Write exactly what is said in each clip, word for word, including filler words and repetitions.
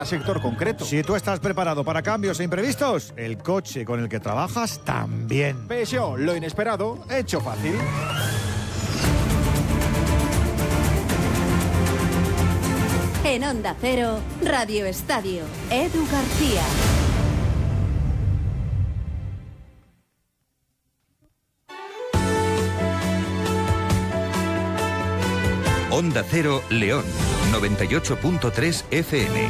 sector concreto. Si tú estás preparado para cambios e imprevistos, el coche con el que trabajas también. Peugeot, lo inesperado, hecho fácil. En Onda Cero, Radio Estadio, Edu García. Onda Cero, León, noventa y ocho punto tres F M.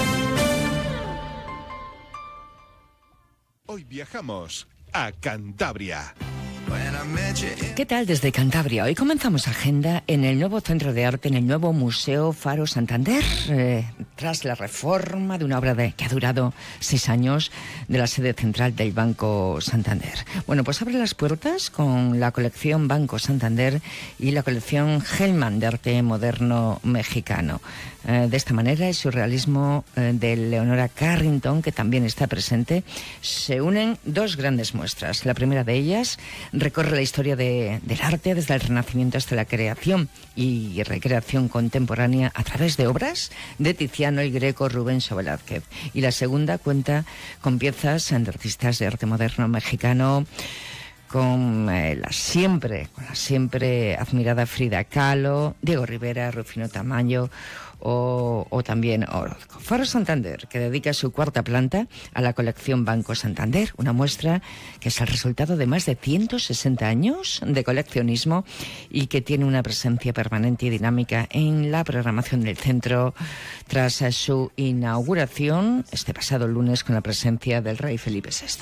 Hoy viajamos a Cantabria. ¿Qué tal desde Cantabria? Hoy comenzamos agenda en el nuevo Centro de Arte, en el nuevo Museo Faro Santander, eh, tras la reforma de una obra de, que ha durado seis años de la sede central del Banco Santander. Bueno, pues abre las puertas con la colección Banco Santander y la colección Hellman de arte moderno mexicano. Eh, de esta manera, el surrealismo eh, de Leonora Carrington, que también está presente, se unen dos grandes muestras. La primera de ellas recorre la historia de, del arte desde el Renacimiento hasta la creación y recreación contemporánea a través de obras de Tiziano, el Greco, Rubens o Velázquez. Y la segunda cuenta con piezas de artistas de arte moderno mexicano, con eh, la siempre, con la siempre admirada Frida Kahlo, Diego Rivera, Rufino Tamayo o, o también Orozco. Faro Santander, que dedica su cuarta planta a la colección Banco Santander, una muestra que es el resultado de más de ciento sesenta años de coleccionismo y que tiene una presencia permanente y dinámica en la programación del centro tras su inauguración este pasado lunes con la presencia del rey Felipe sexto.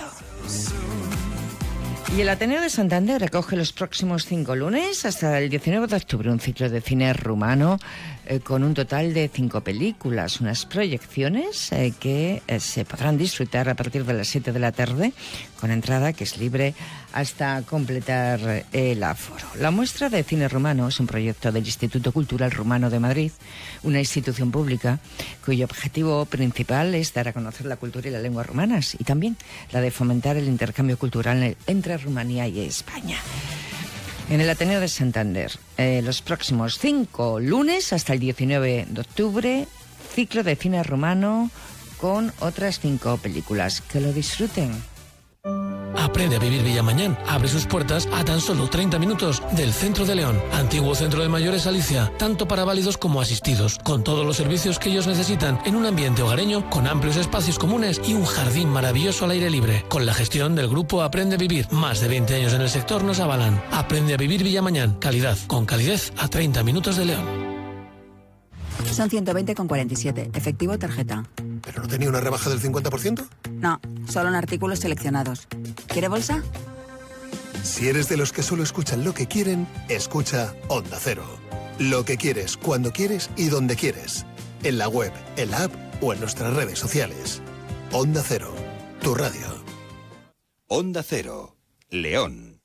Y el Ateneo de Santander recoge los próximos cinco lunes hasta el diecinueve de octubre un ciclo de cine rumano eh, con un total de cinco películas, unas proyecciones eh, que eh, se podrán disfrutar a partir de las siete de la tarde con entrada que es libre hasta completar eh, el aforo. La muestra de cine rumano es un proyecto del Instituto Cultural Rumano de Madrid, una institución pública cuyo objetivo principal es dar a conocer la cultura y la lengua rumanas y también la de fomentar el intercambio cultural entre Rumanía y España. En el Ateneo de Santander, eh, los próximos cinco lunes hasta el diecinueve de octubre, ciclo de cine rumano con otras cinco películas. Que lo disfruten. Aprende a vivir Villamañán. Abre sus puertas a tan solo treinta minutos del centro de León. Antiguo centro de mayores Alicia, tanto para válidos como asistidos, con todos los servicios que ellos necesitan en un ambiente hogareño, con amplios espacios comunes y un jardín maravilloso al aire libre. Con la gestión del grupo Aprende a Vivir, más de veinte años en el sector nos avalan. Aprende a vivir Villamañán. Calidad, con calidez a treinta minutos de León. Son ciento veinte con cuarenta y siete. Efectivo o tarjeta. ¿Pero no tenía una rebaja del cincuenta por ciento? No, solo en artículos seleccionados. ¿Quiere bolsa? Si eres de los que solo escuchan lo que quieren, escucha Onda Cero. Lo que quieres, cuando quieres y donde quieres. En la web, en la app o en nuestras redes sociales. Onda Cero, tu radio. Onda Cero, León.